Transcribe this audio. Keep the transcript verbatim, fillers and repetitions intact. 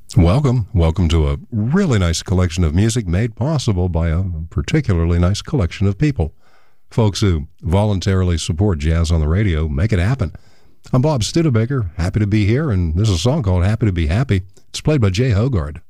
Welcome. Welcome to a really nice collection of music made possible by a particularly nice collection of people. Folks who voluntarily support jazz on the radio, make it happen. I'm Bob Studebaker, happy to be here, and this is a song called Happy to Be Happy. It's played by Jay Hogard.